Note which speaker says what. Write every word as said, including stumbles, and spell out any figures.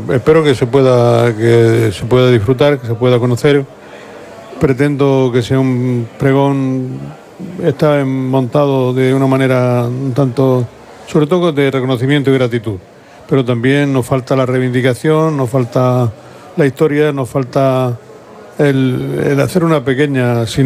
Speaker 1: espero que se pueda que se pueda disfrutar, que se pueda conocer. Pretendo que sea un pregón, está montado de una manera un tanto, sobre todo de reconocimiento y gratitud, pero también nos falta la reivindicación, nos falta la historia, nos falta el, el hacer una pequeña